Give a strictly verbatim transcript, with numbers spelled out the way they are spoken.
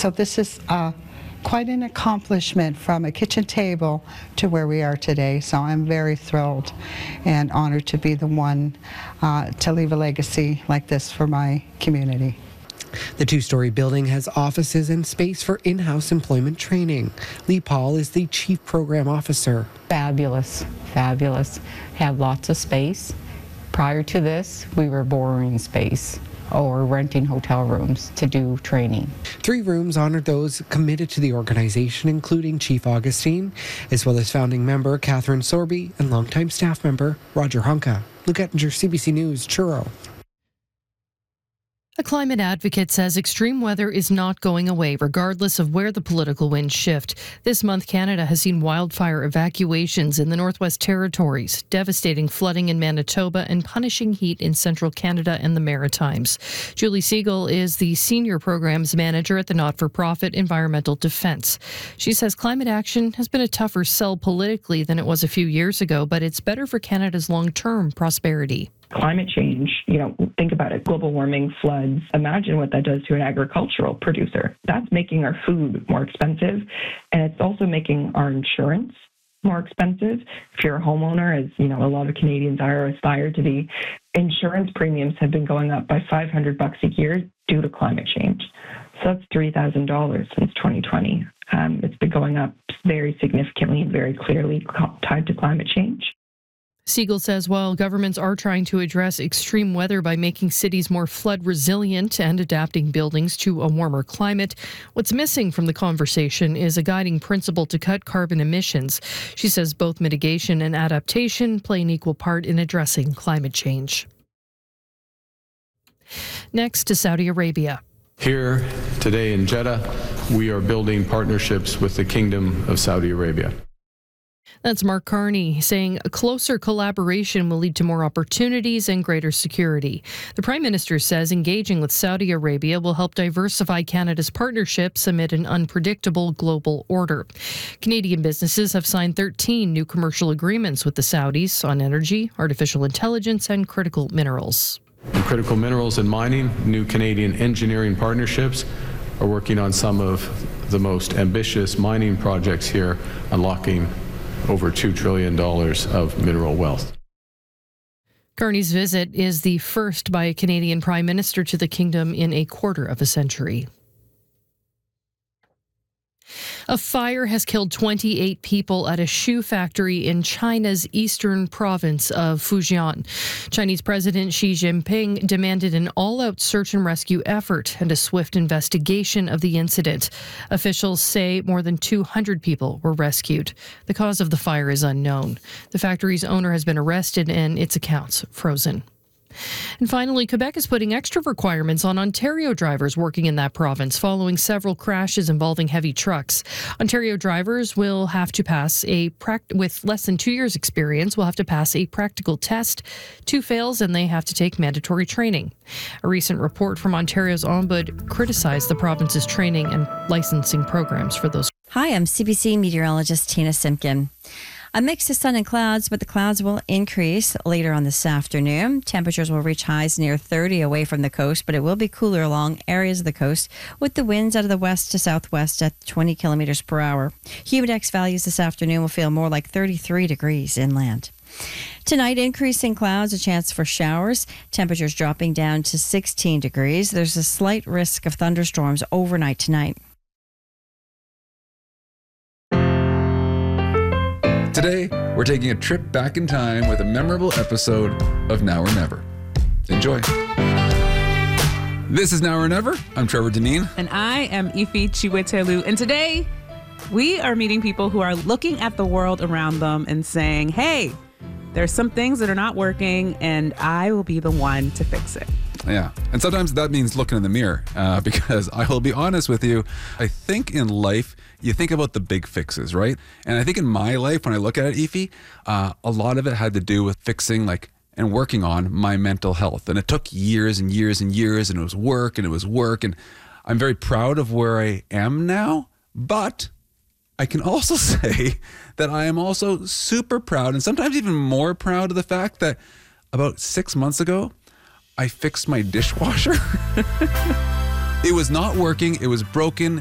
So this is uh, quite an accomplishment from a kitchen table to where we are today. So I'm very thrilled and honored to be the one uh, to leave a legacy like this for my community. The two-story building has offices and space for in-house employment training. Lee Paul is the Chief Program Officer. Fabulous, fabulous. Have lots of space. Prior to this, we were borrowing space or renting hotel rooms to do training. Three rooms honored those committed to the organization, including Chief Augustine, as well as founding member Catherine Sorby and longtime staff member Roger Hunka. Luke Ettinger, C B C News, Truro. A climate advocate says extreme weather is not going away, regardless of where the political winds shift. This month, Canada has seen wildfire evacuations in the Northwest Territories, devastating flooding in Manitoba, and punishing heat in central Canada and the Maritimes. Julie Siegel is the senior programs manager at the not-for-profit Environmental Defence. She says climate action has been a tougher sell politically than it was a few years ago, but it's better for Canada's long-term prosperity. Climate change, you know, think about it, global warming, floods. Imagine what that does to an agricultural producer. That's making our food more expensive, and it's also making our insurance more expensive. If you're a homeowner, as you know, a lot of Canadians are aspired to be, insurance premiums have been going up by five hundred bucks a year due to climate change. So that's three thousand dollars since twenty twenty. Um, it's been going up very significantly and very clearly tied to climate change. Siegel says while governments are trying to address extreme weather by making cities more flood resilient and adapting buildings to a warmer climate, what's missing from the conversation is a guiding principle to cut carbon emissions. She says both mitigation and adaptation play an equal part in addressing climate change. Next to Saudi Arabia. Here today in Jeddah, we are building partnerships with the Kingdom of Saudi Arabia. That's Mark Carney saying a closer collaboration will lead to more opportunities and greater security. The Prime Minister says engaging with Saudi Arabia will help diversify Canada's partnerships amid an unpredictable global order. Canadian businesses have signed thirteen new commercial agreements with the Saudis on energy, artificial intelligence, and critical minerals. In critical minerals and mining, new Canadian engineering partnerships are working on some of the most ambitious mining projects here, unlocking over two trillion dollars of mineral wealth. Carney's visit is the first by a Canadian Prime Minister to the Kingdom in a quarter of a century. A fire has killed twenty-eight people at a shoe factory in China's eastern province of Fujian. Chinese President Xi Jinping demanded an all-out search and rescue effort and a swift investigation of the incident. Officials say more than two hundred people were rescued. The cause of the fire is unknown. The factory's owner has been arrested and its accounts frozen. And finally, Quebec is putting extra requirements on Ontario drivers working in that province following several crashes involving heavy trucks. Ontario drivers will have to pass a pract- with less than two years experience will have to pass a practical test. Two fails and they have to take mandatory training. A recent report from Ontario's Ombud criticized the province's training and licensing programs for those. Hi, I'm C B C meteorologist Tina Simpkin. A mix of sun and clouds, but the clouds will increase later on this afternoon. Temperatures will reach highs near thirty away from the coast, but it will be cooler along areas of the coast with the winds out of the west to southwest at twenty kilometers per hour. Humidex values this afternoon will feel more like thirty-three degrees inland. Tonight, increasing clouds, a chance for showers. Temperatures dropping down to sixteen degrees. There's a slight risk of thunderstorms overnight tonight. Today, we're taking a trip back in time with a memorable episode of Now or Never. Enjoy. This is Now or Never. I'm Trevor Deneen. And I am Ife Chiwetelu. And today, we are meeting people who are looking at the world around them and saying, hey, there's some things that are not working, and I will be the one to fix it. Yeah. And sometimes that means looking in the mirror, uh, because I will be honest with you, I think in life, you think about the big fixes, right? And I think in my life, when I look at it, Ife, uh, a lot of it had to do with fixing like and working on my mental health. And it took years and years and years, and it was work and it was work. And I'm very proud of where I am now, but I can also say that I am also super proud, and sometimes even more proud of the fact that about six months ago, I fixed my dishwasher. It was not working. It was broken.